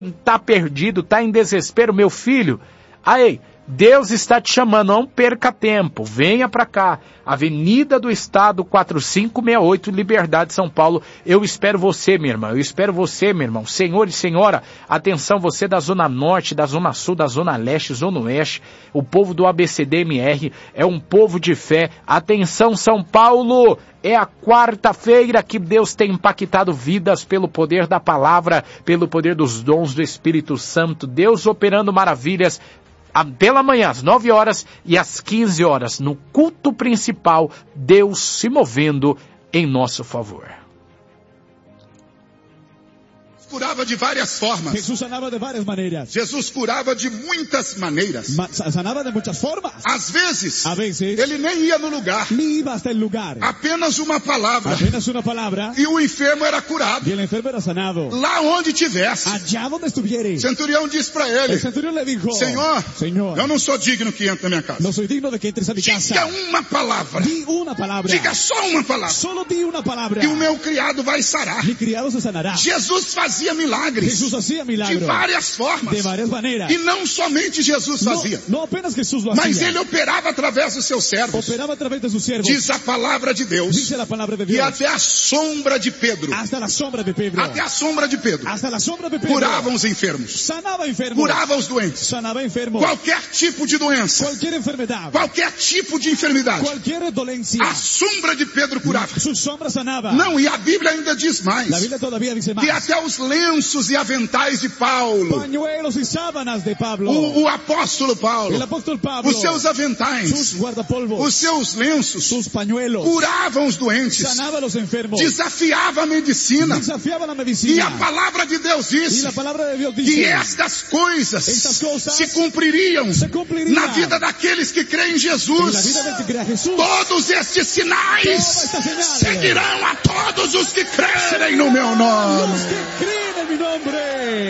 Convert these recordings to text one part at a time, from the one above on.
está perdido, está em desespero, meu filho, aí, Deus está te chamando, não perca tempo, venha para cá, Avenida do Estado 4568, Liberdade, São Paulo, eu espero você, minha irmã, eu espero você, meu irmão, senhor e senhora, atenção, você da Zona Norte, da Zona Sul, da Zona Leste, Zona Oeste, o povo do ABCDMR é um povo de fé, atenção São Paulo, é a quarta-feira que Deus tem impactado vidas pelo poder da palavra, pelo poder dos dons do Espírito Santo, Deus operando maravilhas, pela manhã, às 9 horas e às 15 horas, no culto principal, Deus se movendo em nosso favor. Curava de várias formas. Jesús sanaba de várias maneiras. Jesus curava de muitas maneiras. Sanaba de muitas formas. Às vezes, a veces, ele nem ia no lugar. Ni iba hasta el lugar. Apenas uma palavra. Apenas uma palavra. E o enfermo era curado. E o enfermo era sanado. Lá onde tivesse. Allá donde estuviere. O centurião disse para ele. El centurión le dijo, Senhor, eu não sou digno que entre na minha casa. Não sou digno de que entres a minha casa. Diga uma palavra. Di uma palavra. Diga só uma palavra. Solo di uma palavra. E o meu criado vai sarar. Mi criado se sanará. Jesus fazia milagres. Jesus hacía milagros. De várias formas. De várias maneiras. E não somente Jesus fazia. Não apenas Jesus lo hacía. Mas ele operava através dos seus servos. Operava através de seus servos. Diz a palavra de Deus. Diz a palavra de Deus. E até a sombra de Pedro. Hasta la sombra de Pedro. Até a sombra de Pedro. Hasta la sombra de Pedro. Curavam os enfermos. Sanava enfermos. Curava os doentes. Sanava enfermos. Qualquer tipo de doença. Qualquer enfermidade. Qualquer tipo de enfermidade. Qualquer dolência. A sombra de Pedro curava. Sua sombra sanava. Não, e a Bíblia ainda diz mais. A Bíblia todavia diz mais. Que até os lenços e aventais de Paulo. Pañuelos e sábanas de Pablo. O apóstolo Paulo. El apóstolo Pablo. Os seus aventais. Sus guardapolvos. Os seus lenços. Sus pañuelos. Curavam os doentes. Sanava os enfermos. Desafiava a medicina. Desafiava a medicina. E a palavra de Deus disse. E a palavra de Deus disse. Que estas coisas se cumpririam na vida daqueles que creem em Jesus. Todos estes sinais seguirão a todos os que crerem no meu nome. Os que creem em meu nome.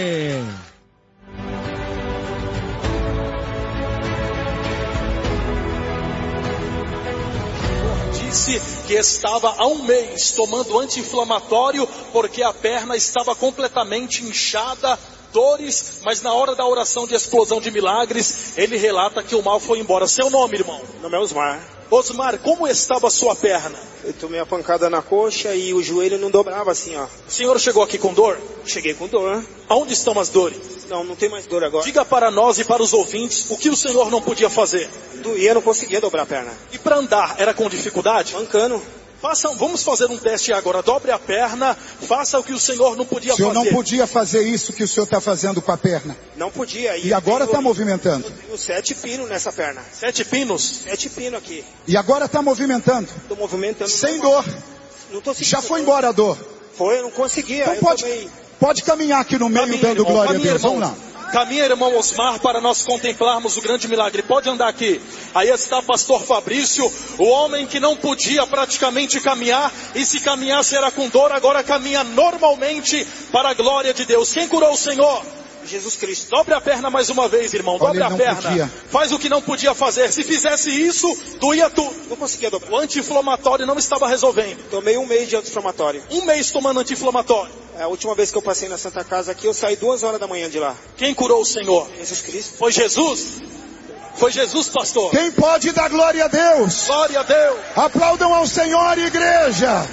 Disse que estava há um mês tomando anti-inflamatório porque a perna estava completamente inchada, dores, mas na hora da oração de explosão de milagres, ele relata que o mal foi embora. Seu nome, irmão? Meu nome é Osmar. Osmar, como estava a sua perna? Eu tomei a pancada na coxa e o joelho não dobrava assim, ó. O senhor chegou aqui com dor? Cheguei com dor. Aonde estão as dores? Não tem mais dor agora. Diga para nós e para os ouvintes o que o senhor não podia fazer. Doía, não conseguia dobrar a perna. E para andar, era com dificuldade? Mancando. Vamos fazer um teste agora. Dobre a perna, faça o que o senhor não podia fazer. O senhor não podia fazer isso que o senhor está fazendo com a perna? Não podia. E agora está movimentando? Eu tenho 7 pinos nessa perna. 7 pinos? 7 pinos aqui. E agora está movimentando? Estou movimentando. Sem dor? Não tô sentindo. Já foi embora a dor? Foi, eu não conseguia. Então pode caminhar aqui no meio dando glória a Deus. Vamos lá. Caminha, irmão Osmar, para nós contemplarmos o grande milagre. Pode andar aqui. Aí está pastor Fabrício, o homem que não podia praticamente caminhar, e se caminhasse era com dor, agora caminha normalmente para a glória de Deus. Quem curou o Senhor? Jesus Cristo. Dobre a perna mais uma vez, irmão. Dobre a perna. Podia. Faz o que não podia fazer. Se fizesse isso, doía tudo. Não conseguia dobrar. O anti-inflamatório não estava resolvendo. Tomei 1 mês de anti-inflamatório. 1 mês tomando anti-inflamatório. A última vez que eu passei na Santa Casa aqui, eu saí 2 horas da manhã de lá. Quem curou o Senhor? Jesus Cristo. Foi Jesus? Foi Jesus, pastor? Quem pode dar glória a Deus? Glória a Deus. Aplaudam ao Senhor, igreja.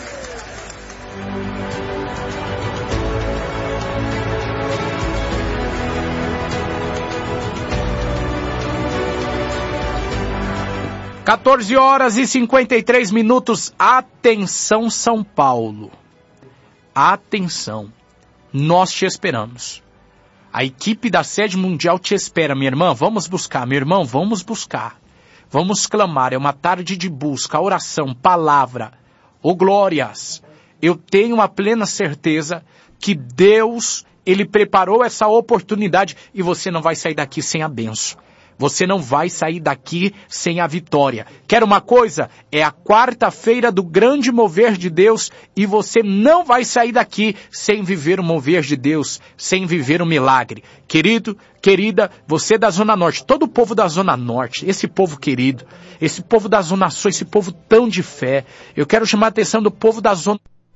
(14h53). Atenção, São Paulo. Atenção. Nós te esperamos. A equipe da Sede Mundial te espera, minha irmã. Vamos buscar, meu irmão, vamos buscar. Vamos clamar. É uma tarde de busca, oração, palavra. Ô glórias. Eu tenho uma plena certeza que Deus, Ele preparou essa oportunidade e você não vai sair daqui sem a bênção. Você não vai sair daqui sem a vitória. Quer uma coisa? É a quarta-feira do grande mover de Deus e você não vai sair daqui sem viver o mover de Deus, sem viver o milagre. Querido, querida, você da Zona Norte, todo o povo da Zona Norte, esse povo querido, esse povo da Zona Sul, esse povo tão de fé. Eu quero chamar a atenção do povo da Zona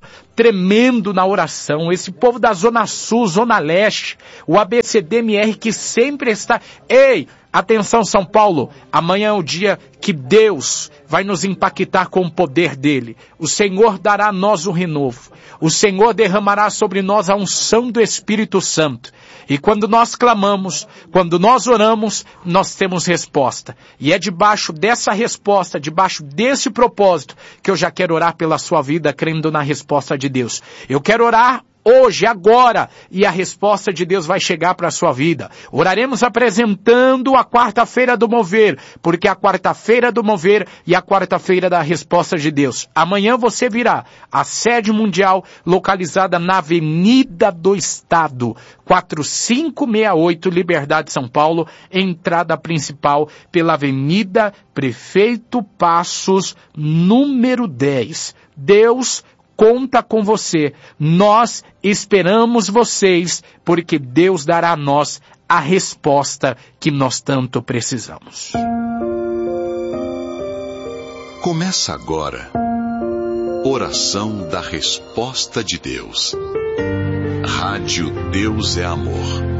tremendo na oração, esse povo da Zona Sul, Zona Leste, o ABCDMR que sempre está... Ei, atenção São Paulo, amanhã é o dia que Deus vai nos impactar com o poder dele. O Senhor dará a nós o renovo. O Senhor derramará sobre nós a unção do Espírito Santo. E quando nós clamamos, quando nós oramos, nós temos resposta. E é debaixo dessa resposta, debaixo desse propósito, que eu já quero orar pela sua vida, crendo na resposta de Deus. Eu quero orar hoje, agora, e a resposta de Deus vai chegar para a sua vida. Oraremos apresentando a quarta-feira do mover, porque a quarta-feira do mover e a quarta-feira da resposta de Deus. Amanhã você virá à sede mundial, localizada na Avenida do Estado, 4568, Liberdade, São Paulo, entrada principal pela Avenida Prefeito Passos, número 10. Deus conta com você. Nós esperamos vocês, porque Deus dará a nós a resposta que nós tanto precisamos. Começa agora. Oração da Resposta de Deus. Rádio Deus é Amor.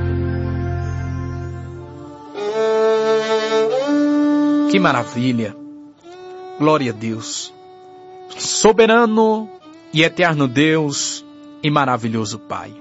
Que maravilha. Glória a Deus. Soberano e eterno Deus e maravilhoso Pai.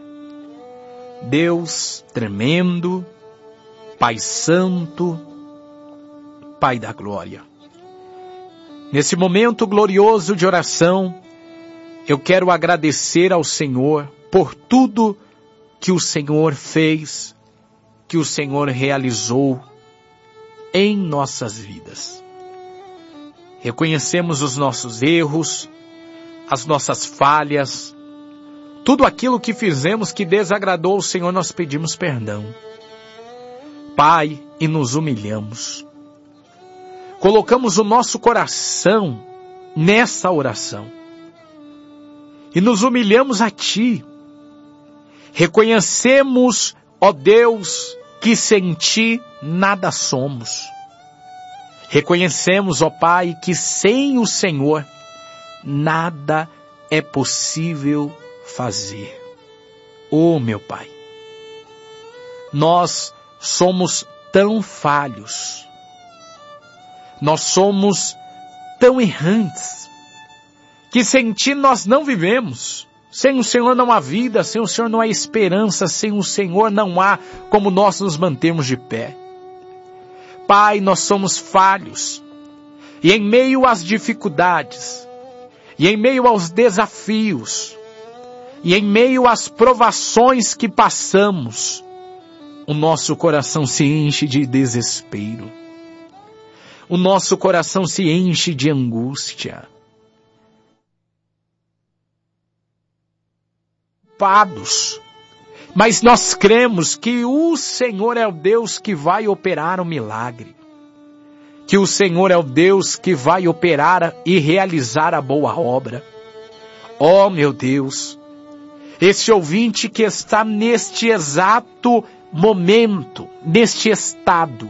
Deus tremendo, Pai Santo, Pai da glória. Nesse momento glorioso de oração, eu quero agradecer ao Senhor por tudo que o Senhor fez, que o Senhor realizou em nossas vidas. Reconhecemos os nossos erros, as nossas falhas, tudo aquilo que fizemos que desagradou o Senhor, nós pedimos perdão. Pai, e nos humilhamos. Colocamos o nosso coração nessa oração. E nos humilhamos a Ti. Reconhecemos, ó Deus, que sem Ti nada somos. Reconhecemos, ó Pai, que sem o Senhor nada é possível fazer. Oh, meu Pai, nós somos tão falhos, nós somos tão errantes, que sem Ti nós não vivemos. Sem o Senhor não há vida, sem o Senhor não há esperança, sem o Senhor não há como nós nos mantermos de pé. Pai, nós somos falhos, e em meio às dificuldades, e em meio aos desafios, e em meio às provações que passamos, o nosso coração se enche de desespero. O nosso coração se enche de angústia. Mas nós cremos que o Senhor é o Deus que vai operar o milagre. Que o Senhor é o Deus que vai operar e realizar a boa obra. Oh, meu Deus, esse ouvinte que está neste exato momento, neste estado,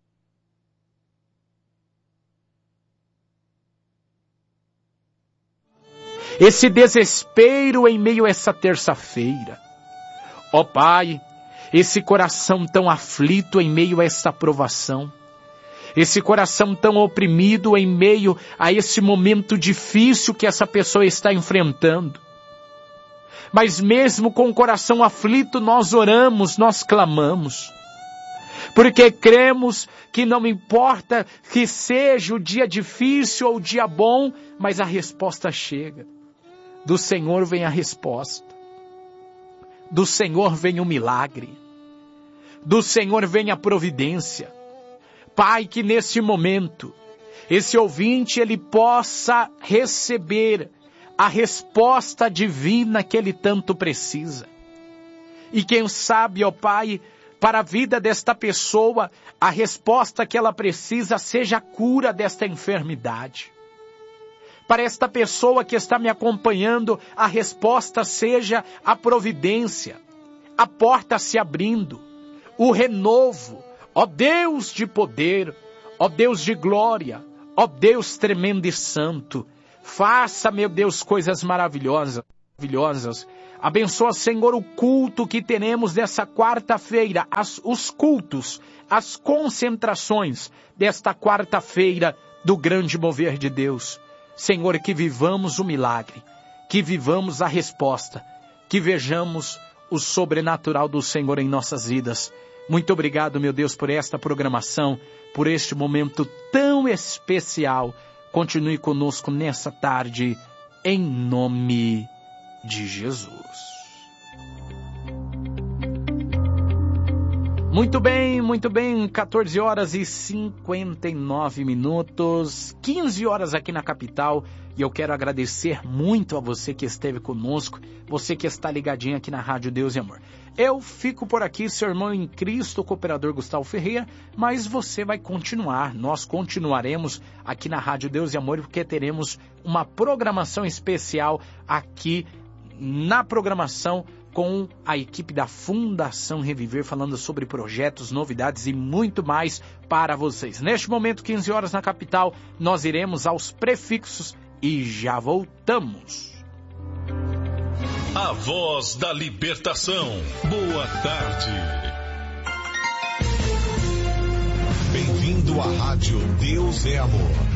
esse desespero em meio a essa terça-feira, ó Pai, esse coração tão aflito em meio a essa provação, esse coração tão oprimido em meio a esse momento difícil que essa pessoa está enfrentando. Mas mesmo com o coração aflito, nós oramos, nós clamamos. Porque cremos que não importa que seja o dia difícil ou o dia bom, mas a resposta chega. Do Senhor vem a resposta. Do Senhor vem o milagre. Do Senhor vem a providência. Pai, que nesse momento, esse ouvinte, ele possa receber a resposta divina que ele tanto precisa. E quem sabe, ó Pai, para a vida desta pessoa, a resposta que ela precisa seja a cura desta enfermidade. Para esta pessoa que está me acompanhando, a resposta seja a providência, a porta se abrindo, o renovo. Ó Deus de poder, ó Deus de glória, ó Deus tremendo e santo, faça, meu Deus, coisas maravilhosas. maravilhosas. Abençoa, Senhor, o culto que teremos nessa quarta-feira, os cultos, as concentrações desta quarta-feira do grande mover de Deus. Senhor, que vivamos o milagre, que vivamos a resposta, que vejamos o sobrenatural do Senhor em nossas vidas. Muito obrigado, meu Deus, por esta programação, por este momento tão especial. Continue conosco nessa tarde, em nome de Jesus. Muito bem, 14 horas e 59 minutos, 15 horas aqui na capital, e eu quero agradecer muito a você que esteve conosco, você que está ligadinho aqui na Rádio Deus e Amor. Eu fico por aqui, seu irmão em Cristo, o cooperador Gustavo Ferreira, mas você vai continuar, nós continuaremos aqui na Rádio Deus e Amor, porque teremos uma programação especial aqui na programação com a equipe da Fundação Reviver, falando sobre projetos, novidades e muito mais para vocês. Neste momento, 15 horas na capital, nós iremos aos prefixos e já voltamos. A Voz da Libertação. Boa tarde. Bem-vindo à Rádio Deus é Amor.